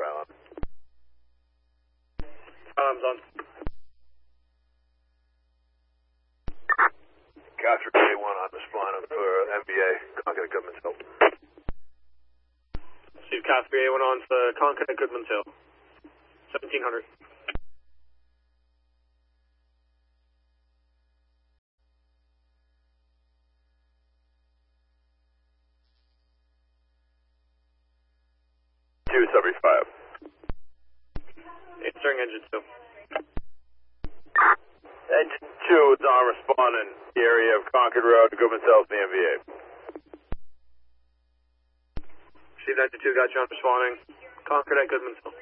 alarm. Alarm's on. Catherine A1 on responding for MBA, Concord at Goodman's Hill. Steve Catherine A1 on for Concord at Goodman's Hill. 1700. Subby 5. Answering engine 2. Engine 2 is on responding the area of Concord Road, Goodman's Hill, the MVA. Steve, engine 2 got you on responding. Concord at Goodman's Hill.